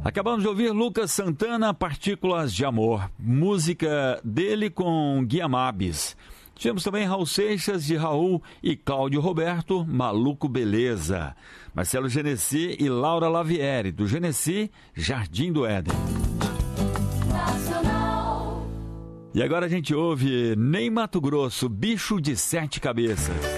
Acabamos de ouvir Lucas Santana, Partículas de Amor, música dele com Guiamabes. Tivemos também Raul Seixas, de Raul, e Cláudio Roberto, Maluco Beleza. Marcelo Genesi e Laura Lavieri, do Genesi, Jardim do Éden. E agora a gente ouve Ney Matogrosso, Bicho de Sete Cabeças.